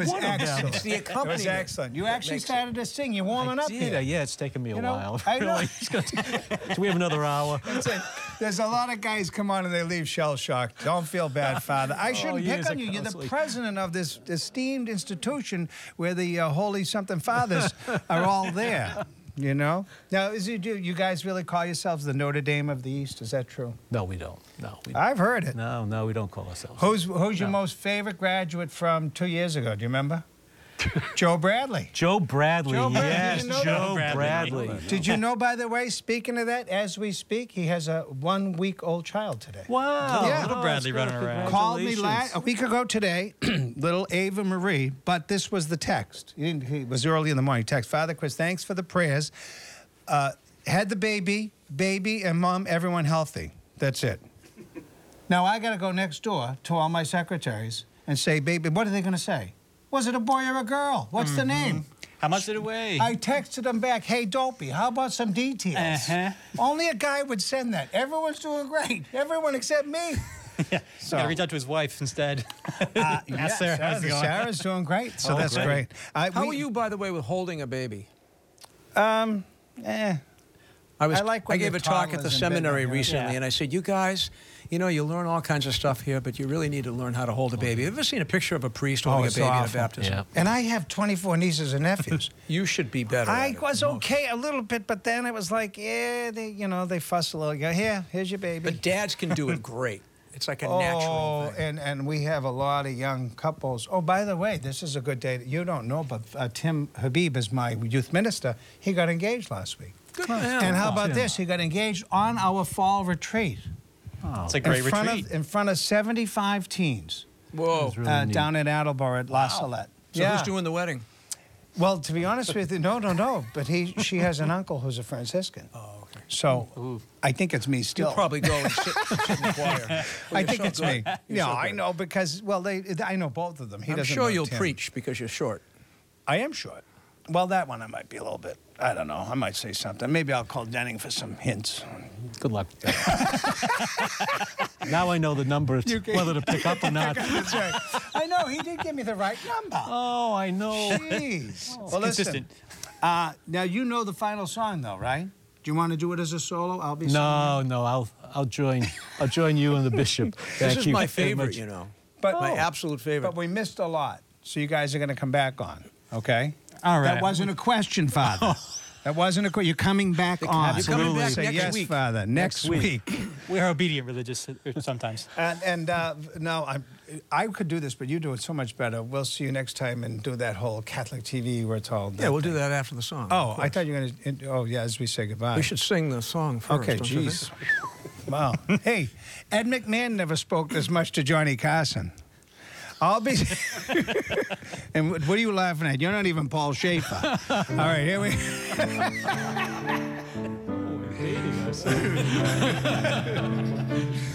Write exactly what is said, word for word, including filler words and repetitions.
was one of them. excellent. It's the It was accompaniment. excellent. You that actually makes it- started to sing. You're warming I up did. here. Uh, yeah, it's taken me a You know, while. I know. Really. It's gonna take- Do we have another hour? Listen, there's a lot of guys come on and they leave shell-shocked. Don't feel bad, Father. I shouldn't pick years on of you. You're the counseling. president of this esteemed institution where the uh, Holy Something Fathers are all there. You know? Now, is it, do you guys really call yourselves the Notre Dame of the East? Is that true? No, we don't. No, we I've heard it. No, no, we don't call ourselves. Who's who's your No. most favorite graduate from two years ago? Do you remember? Joe Bradley. Joe Bradley. Joe Bradley, Yes, you know Joe that? Bradley. Did you know, by the way, speaking of that, as we speak, he has a one-week-old child today. Wow. Yeah. Little Bradley that's running good. around. Called me la- Congratulations. a week ago today, little Ava Marie, but this was the text. He, didn't, he was early in the morning. Text, Father Chris, thanks for the prayers. Uh, had the baby, baby and mom, everyone healthy. That's it. Now I got to go next door to all my secretaries and say, baby, what are they going to say? Was it a boy or a girl? What's the name? How much did it weigh? I texted them back, hey, Dopey, how about some details? Uh-huh. Only a guy would send that. Everyone's doing great. Everyone except me. yeah. So- Gotta reach out to his wife instead. Uh, Ask yeah, Sarah how's it going. Sarah's doing great, so Oh, that's great. great. I, How we- are you, by the way, with holding a baby? Um, eh. I was. I like when I gave the a talk at the toddler's in bed seminary when you're- recently, Yeah. and I said, "You guys, you know, you learn all kinds of stuff here, but you really need to learn how to hold a baby. Have you ever seen a picture of a priest holding a it's baby at a awful. baptism? Yeah. And I have twenty-four nieces and nephews. You should be better. I at it was than most. okay a little bit, but then it was like, yeah, they, you know, they fuss a little. Go, here, here's your baby. But dads can do it great. It's like a oh, natural thing. and and we have a lot of young couples. Oh, by the way, this is a good day. You don't know, but uh, Tim Habib is my youth minister. He got engaged last week. Good for him. And how about Tim. this? He got engaged on our fall retreat. Oh, It's a great in front retreat. Of, in front of seventy-five teens Whoa. Really uh, neat. down in Attleboro at La Salette. So who's doing the wedding? Well, to be honest with you, no, no, no. But he, she has an uncle who's a Franciscan. Oh, okay. So Ooh. I think it's me still. You'll probably go and sit, sit in the choir. Well, I you're think so it's good. me. You're Yeah, so I good. know because well, they, I know both of them. He I'm doesn't sure know you'll Tim. preach because you're short. I am short. Well, that one I might be a little bit. I don't know. I might say something. Maybe I'll call Denning for some hints. Good luck with that. Now I know the number, You can- whether to pick up or not. That's right. I know he did give me the right number. Oh, I know. Jeez. Well, listen. consistent. Uh, now you know the final song, though, right? Do you want to do it as a solo? I'll be. No, no, I'll I'll join I'll join you and the bishop. This Thank is you my very favorite, much. you know. But My absolute favorite. But we missed a lot, so you guys are going to come back on, okay? All right. That wasn't a question, Father. That wasn't a question. You're coming back on. You're coming back Say next yes, week. Father. Next, Next week. week. We're obedient religious sometimes. And, and uh, no, I, I could do this, but you do it so much better. We'll see you next time and do that whole Catholic T V we're told. Yeah, we'll do that after the song. Oh, of I course. thought you were going to. Oh, yeah, as we say goodbye. We should sing the song first. Okay, don't you think? jeez. Wow. Hey, Ed McMahon never spoke as much to Johnny Carson. I'll be. And what what are you laughing at? You're not even Paul Schaefer. All right, here we. Dating us.